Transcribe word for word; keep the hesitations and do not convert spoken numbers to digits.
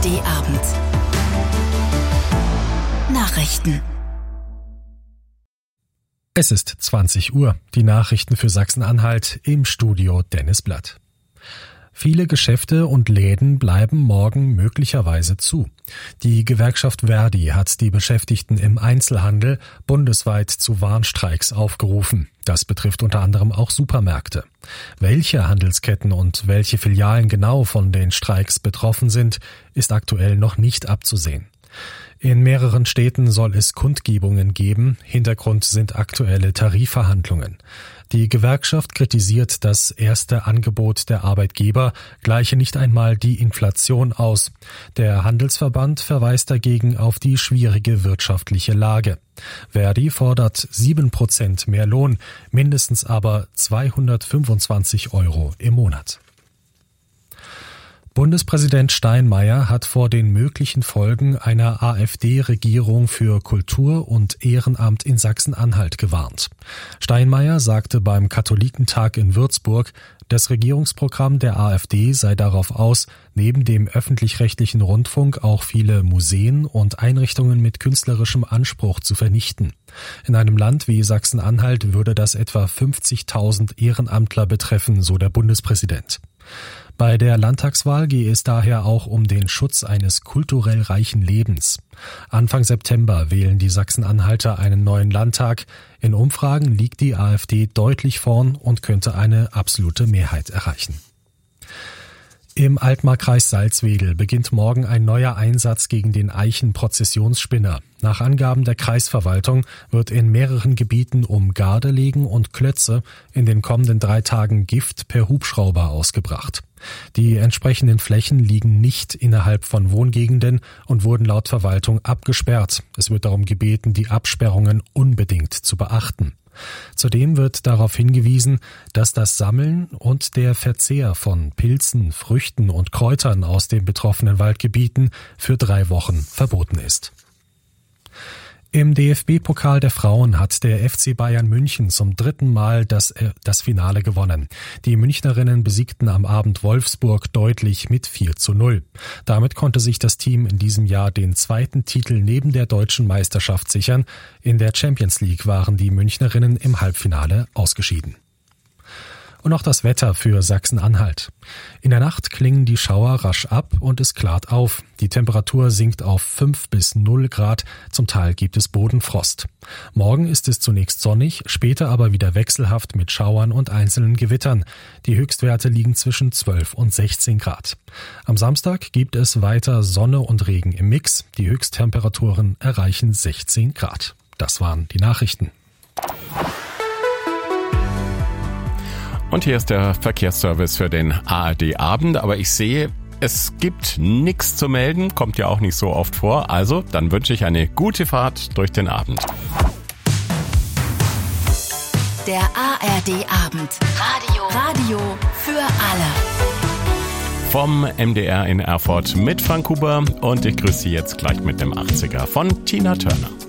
D-Abend. Nachrichten. Es ist zwanzig Uhr. Die Nachrichten für Sachsen-Anhalt, im Studio Dennis Blatt. Viele Geschäfte und Läden bleiben morgen möglicherweise zu. Die Gewerkschaft ver.di hat die Beschäftigten im Einzelhandel bundesweit zu Warnstreiks aufgerufen. Das betrifft unter anderem auch Supermärkte. Welche Handelsketten und welche Filialen genau von den Streiks betroffen sind, ist aktuell noch nicht abzusehen. In mehreren Städten soll es Kundgebungen geben. Hintergrund sind aktuelle Tarifverhandlungen. Die Gewerkschaft kritisiert das erste Angebot der Arbeitgeber, gleiche nicht einmal die Inflation aus. Der Handelsverband verweist dagegen auf die schwierige wirtschaftliche Lage. ver.di fordert sieben Prozent mehr Lohn, mindestens aber zweihundertfünfundzwanzig Euro im Monat. Bundespräsident Steinmeier hat vor den möglichen Folgen einer AfD-Regierung für Kultur und Ehrenamt in Sachsen-Anhalt gewarnt. Steinmeier sagte beim Katholikentag in Würzburg, das Regierungsprogramm der AfD sei darauf aus, neben dem öffentlich-rechtlichen Rundfunk auch viele Museen und Einrichtungen mit künstlerischem Anspruch zu vernichten. In einem Land wie Sachsen-Anhalt würde das etwa fünfzigtausend Ehrenamtler betreffen, so der Bundespräsident. Bei der Landtagswahl gehe es daher auch um den Schutz eines kulturell reichen Lebens. Anfang September wählen die Sachsen-Anhalter einen neuen Landtag. In Umfragen liegt die AfD deutlich vorn und könnte eine absolute Mehrheit erreichen. Im Altmarkkreis Salzwedel beginnt morgen ein neuer Einsatz gegen den Eichen-Prozessionsspinner. Nach Angaben der Kreisverwaltung wird in mehreren Gebieten um Gardelegen und Klötze in den kommenden drei Tagen Gift per Hubschrauber ausgebracht. Die entsprechenden Flächen liegen nicht innerhalb von Wohngegenden und wurden laut Verwaltung abgesperrt. Es wird darum gebeten, die Absperrungen unbedingt zu beachten. Zudem wird darauf hingewiesen, dass das Sammeln und der Verzehr von Pilzen, Früchten und Kräutern aus den betroffenen Waldgebieten für drei Wochen verboten ist. Im D F B-Pokal der Frauen hat der F C Bayern München zum dritten Mal das, äh, das Finale gewonnen. Die Münchnerinnen besiegten am Abend Wolfsburg deutlich mit vier zu null. Damit konnte sich das Team in diesem Jahr den zweiten Titel neben der deutschen Meisterschaft sichern. In der Champions League waren die Münchnerinnen im Halbfinale ausgeschieden. Und auch das Wetter für Sachsen-Anhalt. In der Nacht klingen die Schauer rasch ab und es klart auf. Die Temperatur sinkt auf fünf bis null Grad, zum Teil gibt es Bodenfrost. Morgen ist es zunächst sonnig, später aber wieder wechselhaft mit Schauern und einzelnen Gewittern. Die Höchstwerte liegen zwischen zwölf und sechzehn Grad. Am Samstag gibt es weiter Sonne und Regen im Mix. Die Höchsttemperaturen erreichen sechzehn Grad. Das waren die Nachrichten. Und hier ist der Verkehrsservice für den A R D-Abend. Aber ich sehe, es gibt nichts zu melden, kommt ja auch nicht so oft vor. Also, dann wünsche ich eine gute Fahrt durch den Abend. Der A R D-Abend. Radio. Radio für alle. Vom M D R in Erfurt mit Frank Huber. Und ich grüße Sie jetzt gleich mit dem achtziger von Tina Turner.